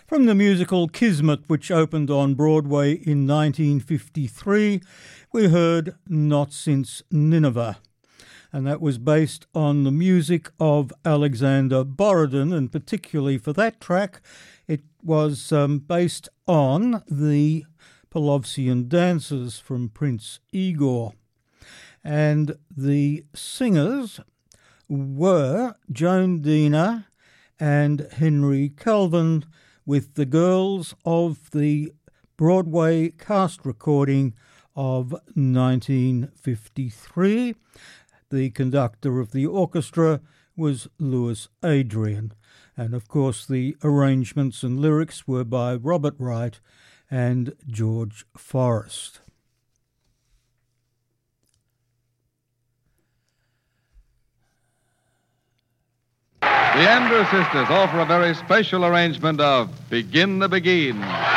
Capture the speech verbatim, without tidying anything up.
From the musical Kismet, which opened on Broadway in nineteen fifty-three, we heard Not Since Nineveh. And that was based on the music of Alexander Borodin, and particularly for that track, it was um, based on the Pelovsian dances from Prince Igor. And the singers were Joan Dina and Henry Calvin, with the girls of the Broadway cast recording of nineteen fifty-three. The conductor of the orchestra was Louis Adrian. And of course the arrangements and lyrics were by Robert Wright and George Forrest. The Andrews Sisters offer a very special arrangement of Begin the Beguine.